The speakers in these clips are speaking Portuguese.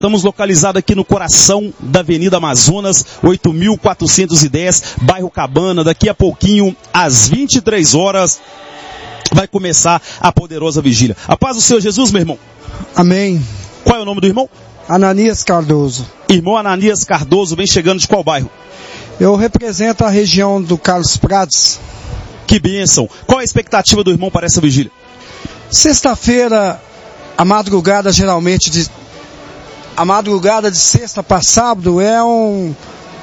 Estamos localizados aqui no coração da Avenida Amazonas, 8.410, bairro Cabana. Daqui a pouquinho, às 23 horas, vai começar a poderosa vigília. A paz do Senhor Jesus, meu irmão. Amém. Qual é o nome do irmão? Ananias Cardoso. Irmão Ananias Cardoso, vem chegando de qual bairro? Eu represento a região do Carlos Prados. Que bênção. Qual a expectativa do irmão para essa vigília? Sexta-feira, a madrugada de sexta para sábado é um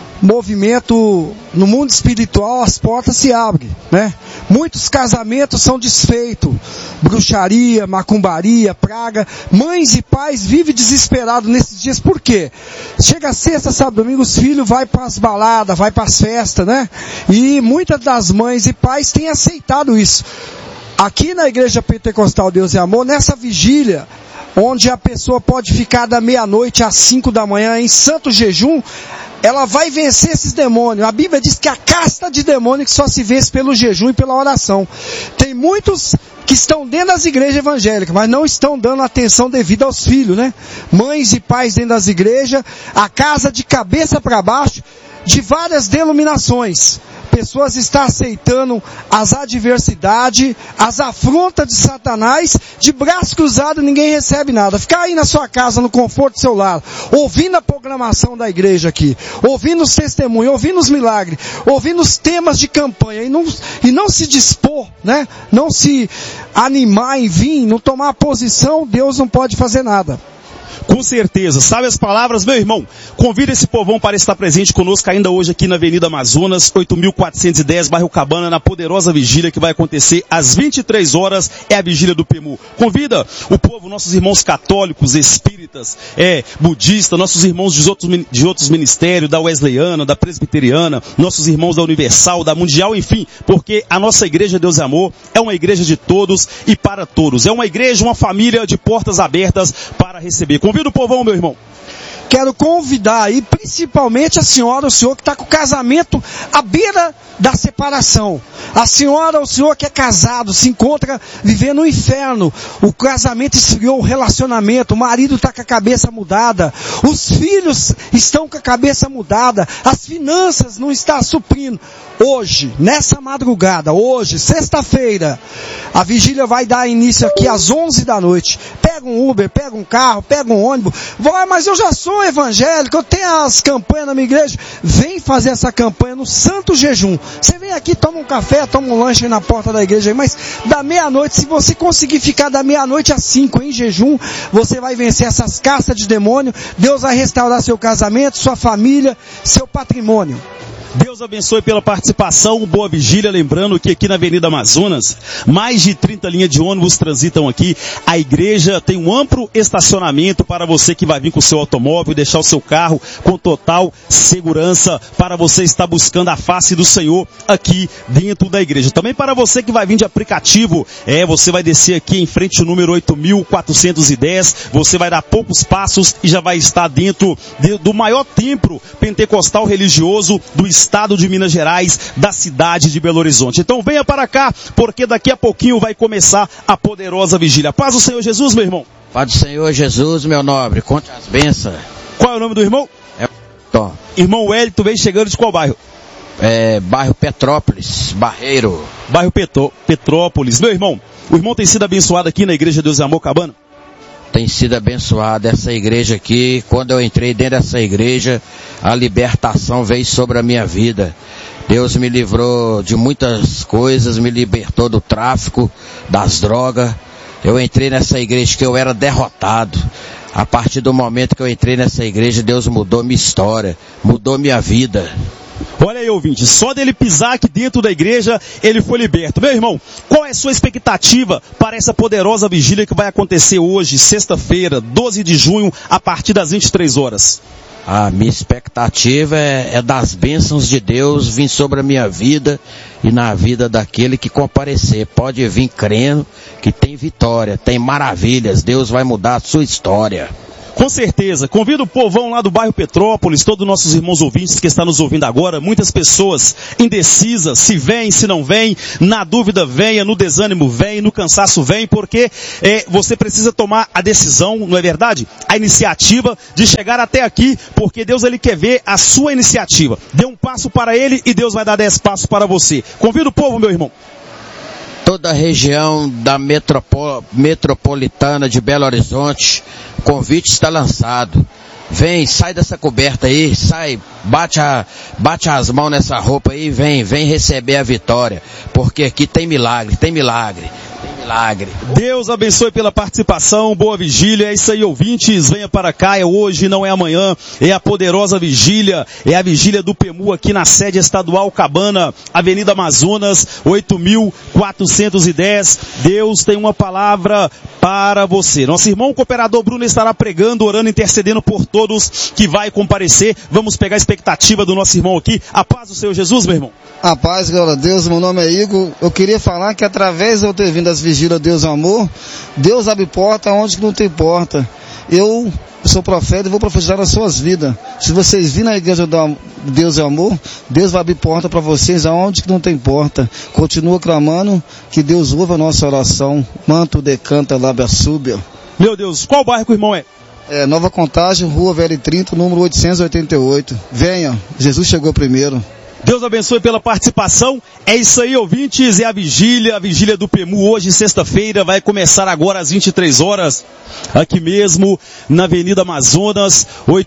movimento no mundo espiritual, as portas se abrem, né? Muitos casamentos são desfeitos, bruxaria, macumbaria, praga, mães e pais vivem desesperados nesses dias, por quê? Chega sexta, sábado, domingo, os filhos vão para as baladas, vão para as festas, né? E muitas das mães e pais têm aceitado isso. Aqui na Igreja Pentecostal Deus e Amor, nessa vigília, onde a pessoa pode ficar da meia-noite às 5 da manhã em santo jejum, ela vai vencer esses demônios. A Bíblia diz que a casta de demônios que só se vence pelo jejum e pela oração. Tem muitos que estão dentro das igrejas evangélicas, mas não estão dando atenção devida aos filhos, né? Mães e pais dentro das igrejas, a casa de cabeça para baixo, de várias denominações. Pessoas estão aceitando as adversidades, as afrontas de Satanás, de braço cruzado ninguém recebe nada. Ficar aí na sua casa, no conforto do seu lar, ouvindo a programação da igreja aqui, ouvindo os testemunhos, ouvindo os milagres, ouvindo os temas de campanha, e não se dispor, né? Não se animar em vir, não tomar posição, Deus não pode fazer nada. Com certeza, sabe as palavras, meu irmão? Convida esse povão para estar presente conosco ainda hoje aqui na Avenida Amazonas, 8.410, bairro Cabana, na poderosa vigília que vai acontecer às 23 horas, é a vigília do PEMU. Convida o povo, nossos irmãos católicos, espíritas, budistas, nossos irmãos de outros ministérios, da Wesleyana, da Presbiteriana, nossos irmãos da Universal, da Mundial, enfim, porque a nossa igreja Deus e Amor é uma igreja de todos e para todos. É uma igreja, uma família de portas abertas para receber. Convida o povão, meu irmão. Quero convidar aí, principalmente a senhora, o senhor que está com o casamento à beira da separação. A senhora, o senhor que é casado, se encontra vivendo no inferno. O casamento esfriou, o relacionamento, o marido está com a cabeça mudada. Os filhos estão com a cabeça mudada. As finanças não estão suprindo. Hoje, nessa madrugada, hoje, sexta-feira, a vigília vai dar início aqui às 11 da noite. Pega um Uber, pega um carro, pega um ônibus. Mas eu já sou evangélico, eu tenho as campanhas na minha igreja. Vem fazer essa campanha no santo jejum. Você vem aqui, toma um café, toma um lanche aí na porta da igreja, mas da meia-noite, se você conseguir ficar da meia-noite às 5 em jejum, você vai vencer essas castas de demônio. Deus vai restaurar seu casamento, sua família, seu patrimônio. Deus abençoe pela participação, boa vigília, lembrando que aqui na Avenida Amazonas, mais de 30 linhas de ônibus transitam aqui, a igreja tem um amplo estacionamento para você que vai vir com o seu automóvel, deixar o seu carro com total segurança, para você estar buscando a face do Senhor aqui dentro da igreja. Também para você que vai vir de aplicativo, você vai descer aqui em frente ao número 8.410, você vai dar poucos passos e já vai estar dentro do maior templo pentecostal religioso do estado de Minas Gerais, da cidade de Belo Horizonte. Então venha para cá, porque daqui a pouquinho vai começar a poderosa vigília. Paz do Senhor Jesus, meu irmão. Paz do Senhor Jesus, meu nobre. Conte as bênçãos. Qual é o nome do irmão? Tom. Irmão Wellington, vem chegando de qual bairro? Bairro Petrópolis, Barreiro. Bairro Petrópolis. Meu irmão, o irmão tem sido abençoado aqui na Igreja Deus e Amor Cabana? Tem sido abençoada essa igreja aqui. Quando eu entrei dentro dessa igreja, a libertação veio sobre a minha vida. Deus me livrou de muitas coisas, me libertou do tráfico, das drogas. Eu entrei nessa igreja que eu era derrotado. A partir do momento que eu entrei nessa igreja, Deus mudou minha história, mudou minha vida. Olha aí, ouvinte, só dele pisar aqui dentro da igreja, ele foi liberto. Meu irmão, qual é a sua expectativa para essa poderosa vigília que vai acontecer hoje, sexta-feira, 12 de junho, a partir das 23 horas? A minha expectativa é das bênçãos de Deus vir sobre a minha vida e na vida daquele que comparecer. Pode vir crendo que tem vitória, tem maravilhas, Deus vai mudar a sua história. Com certeza. Convido o povão lá do bairro Petrópolis, todos os nossos irmãos ouvintes que estão nos ouvindo agora, muitas pessoas indecisas, se vem, se não vem, na dúvida venha, no desânimo vem, no cansaço vem, porque você precisa tomar a decisão, não é verdade? A iniciativa de chegar até aqui, porque Deus ele quer ver a sua iniciativa. Dê um passo para ele e Deus vai dar 10 passos para você. Convido o povo, meu irmão. Toda a região da metropolitana de Belo Horizonte, o convite está lançado. Vem, sai dessa coberta aí, sai, bate as mãos nessa roupa aí, vem receber a vitória, porque aqui tem milagre, tem milagre. Deus abençoe pela participação, boa vigília, é isso aí, ouvintes, venha para cá, é hoje, não é amanhã, é a poderosa vigília, é a vigília do PEMU aqui na sede estadual Cabana, Avenida Amazonas, 8.410, Deus tem uma palavra para você. Nosso irmão cooperador Bruno estará pregando, orando, intercedendo por todos que vai comparecer. Vamos pegar a expectativa do nosso irmão aqui. A paz do Senhor Jesus, meu irmão. A paz, glória a Deus, meu nome é Igor. Eu queria falar que através de eu ter vindo às vigílias Deus é Amor, Deus abre porta onde não tem porta. Eu sou profeta e vou profetizar nas suas vidas. Se vocês virem na igreja do Deus é Amor, Deus vai abrir porta para vocês aonde não tem porta. Continua clamando que Deus ouve a nossa oração. Manto decanta lábia súbia. Meu Deus, qual bairro que o irmão é? Nova Contagem, Rua Velha 30, número 888. Venha, Jesus chegou primeiro. Deus abençoe pela participação. É isso aí, ouvintes, é a vigília do PEMU hoje, sexta-feira, vai começar agora às 23 horas, aqui mesmo, na Avenida Amazonas,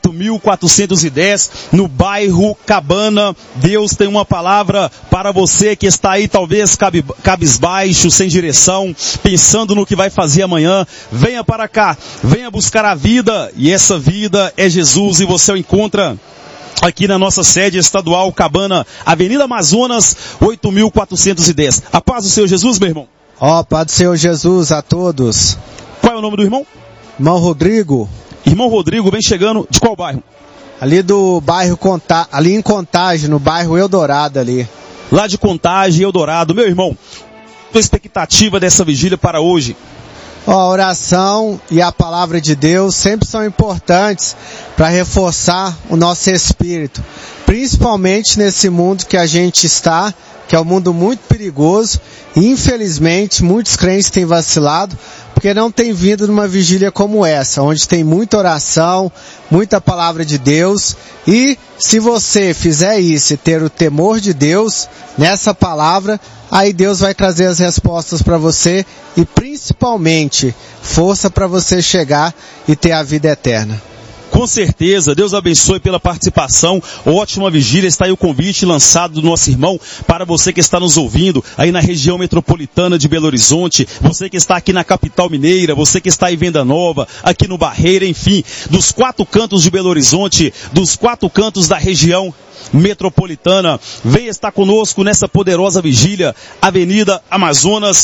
8.410, no bairro Cabana. Deus tem uma palavra para você que está aí, talvez cabisbaixo, sem direção, pensando no que vai fazer amanhã. Venha para cá, venha buscar a vida, e essa vida é Jesus, e você o encontra aqui na nossa sede estadual Cabana, Avenida Amazonas, 8.410. A paz do Senhor Jesus, meu irmão. Paz do Senhor Jesus a todos. Qual é o nome do irmão? Irmão Rodrigo. Irmão Rodrigo, vem chegando de qual bairro? Ali do bairro ali em Contagem, no bairro Eldorado ali. Lá de Contagem, Eldorado. Meu irmão, qual a expectativa dessa vigília para hoje? A oração e a palavra de Deus sempre são importantes para reforçar o nosso espírito, principalmente nesse mundo que a gente está, que é um mundo muito perigoso, e infelizmente muitos crentes têm vacilado, porque não tem vindo numa vigília como essa, onde tem muita oração, muita palavra de Deus, e se você fizer isso e ter o temor de Deus nessa palavra, aí Deus vai trazer as respostas para você e principalmente força para você chegar e ter a vida eterna. Com certeza, Deus abençoe pela participação, ótima vigília, está aí o convite lançado do nosso irmão para você que está nos ouvindo aí na região metropolitana de Belo Horizonte, você que está aqui na capital mineira, você que está em Venda Nova, aqui no Barreira, enfim, dos 4 cantos de Belo Horizonte, dos 4 cantos da região metropolitana, venha estar conosco nessa poderosa vigília, Avenida Amazonas,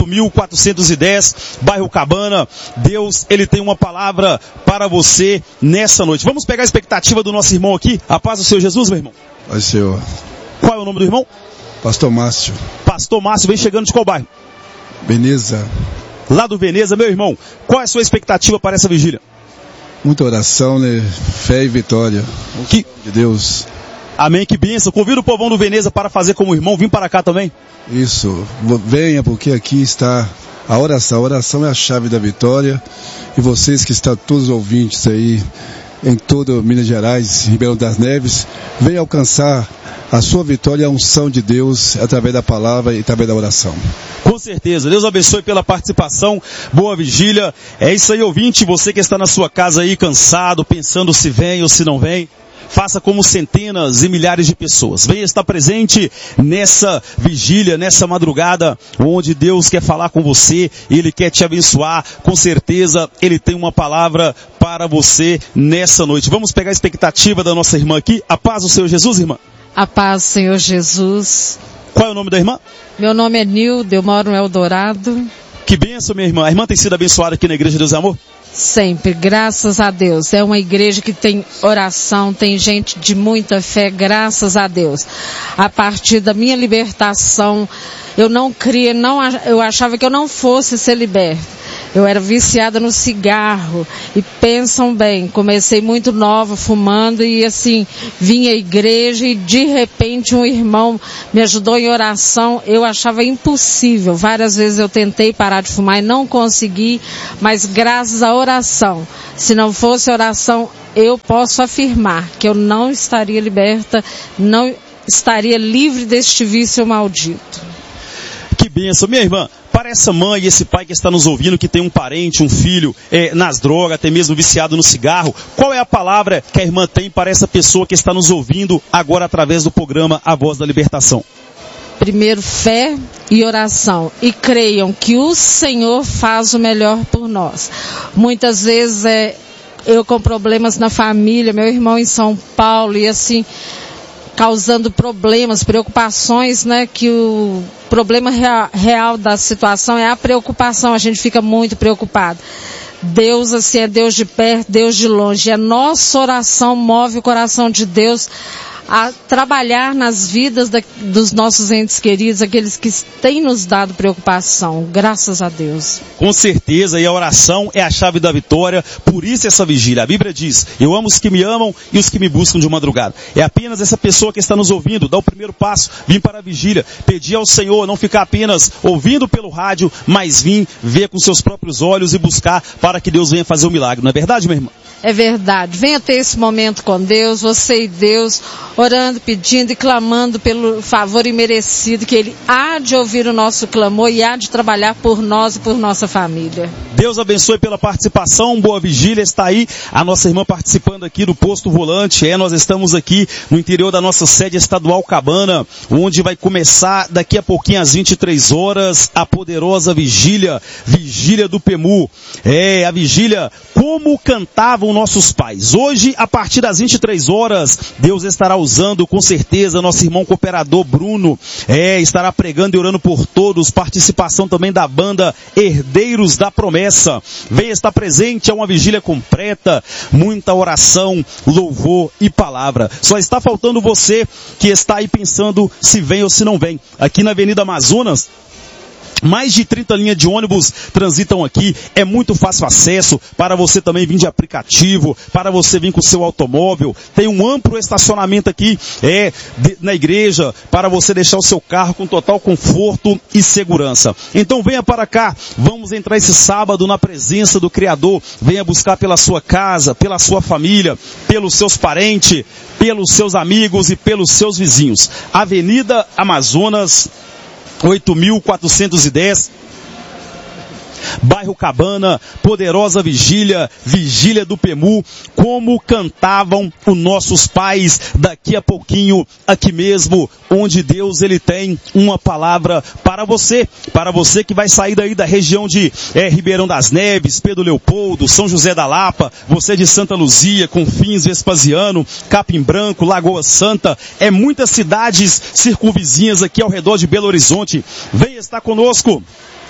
8.410, bairro Cabana. Deus, ele tem uma palavra para você nessa noite. Vamos pegar a expectativa do nosso irmão aqui. A paz do Senhor Jesus, meu irmão. Paz do Senhor. Qual é o nome do irmão? Pastor Márcio. Pastor Márcio, vem chegando de qual bairro? Veneza. Lá do Veneza, meu irmão. Qual é a sua expectativa para essa vigília? Muita oração, né? Fé e vitória. De Deus. Amém, que bênção. Convido o povão do Veneza para fazer como irmão, vim para cá também. Isso, venha porque aqui está a oração. A oração é a chave da vitória. E vocês que estão todos ouvintes aí, em toda Minas Gerais, Ribeirão das Neves, venham alcançar a sua vitória, a unção de Deus, através da palavra e através da oração. Com certeza, Deus abençoe pela participação, boa vigília. É isso aí, ouvinte, você que está na sua casa aí cansado, pensando se vem ou se não vem. Faça como centenas e milhares de pessoas. Venha estar presente nessa vigília, nessa madrugada, onde Deus quer falar com você, Ele quer te abençoar. Com certeza, Ele tem uma palavra para você nessa noite. Vamos pegar a expectativa da nossa irmã aqui. A paz do Senhor Jesus, irmã. A paz do Senhor Jesus. Qual é o nome da irmã? Meu nome é Nilda, eu moro no Eldorado. Que bênção, minha irmã. A irmã tem sido abençoada aqui na Igreja Deus é Amor? Sempre, graças a Deus. É uma igreja que tem oração, tem gente de muita fé, graças a Deus. A partir da minha libertação, eu não cria, eu achava que eu não fosse ser liberta. Eu era viciada no cigarro. E pensam bem, comecei muito nova fumando e assim, vim à igreja e de repente um irmão me ajudou em oração. Eu achava impossível. Várias vezes eu tentei parar de fumar e não consegui, mas graças à oração, se não fosse oração, eu posso afirmar que eu não estaria liberta, não estaria livre deste vício maldito. Que bênção, minha irmã. Para essa mãe e esse pai que está nos ouvindo, que tem um parente, um filho nas drogas, até mesmo viciado no cigarro, qual é a palavra que a irmã tem para essa pessoa que está nos ouvindo agora através do programa A Voz da Libertação? Primeiro, fé e oração. E creiam que o Senhor faz o melhor por nós. Muitas vezes eu com problemas na família, meu irmão em São Paulo, e assim, causando problemas, preocupações, né? Que o problema real da situação é a preocupação. A gente fica muito preocupado. Deus, assim, é Deus de perto, Deus de longe. E a nossa oração move o coração de Deus a trabalhar nas vidas dos nossos entes queridos, aqueles que têm nos dado preocupação, graças a Deus. Com certeza, e a oração é a chave da vitória, por isso essa vigília. A Bíblia diz, eu amo os que me amam e os que me buscam de madrugada. É apenas essa pessoa que está nos ouvindo, dá o primeiro passo, vir para a vigília, pedir ao Senhor, não ficar apenas ouvindo pelo rádio, mas vir ver com seus próprios olhos e buscar para que Deus venha fazer o milagre. Não é verdade, minha irmã? É verdade. Venha ter esse momento com Deus, você e Deus, orando, pedindo e clamando pelo favor imerecido, que Ele há de ouvir o nosso clamor e há de trabalhar por nós e por nossa família. Deus abençoe pela participação, boa vigília. Está aí a nossa irmã participando aqui do Posto Volante. Nós estamos aqui no interior da nossa sede estadual Cabana, onde vai começar daqui a pouquinho às 23 horas a poderosa vigília, vigília do PEMU. A vigília como cantavam nossos pais. Hoje, a partir das 23 horas, Deus estará usando com certeza nosso irmão cooperador Bruno, estará pregando e orando por todos, participação também da banda Herdeiros da Promessa. Venha estar presente, é uma vigília completa, muita oração, louvor e palavra. Só está faltando você que está aí pensando se vem ou se não vem. Aqui na Avenida Amazonas, mais de 30 linhas de ônibus transitam aqui, é muito fácil acesso para você também vir de aplicativo, para você vir com seu automóvel, tem um amplo estacionamento aqui, na igreja, para você deixar o seu carro com total conforto e segurança. Então venha para cá, vamos entrar esse sábado na presença do Criador, venha buscar pela sua casa, pela sua família, pelos seus parentes, pelos seus amigos e pelos seus vizinhos. Avenida Amazonas, 8.410, bairro Cabana, poderosa vigília, vigília do PEMU, como cantavam os nossos pais, daqui a pouquinho, aqui mesmo, onde Deus ele tem uma palavra para você que vai sair daí da região de Ribeirão das Neves, Pedro Leopoldo, São José da Lapa, você de Santa Luzia, Confins, Vespasiano, Capim Branco, Lagoa Santa, muitas cidades circunvizinhas aqui ao redor de Belo Horizonte. Venha estar conosco.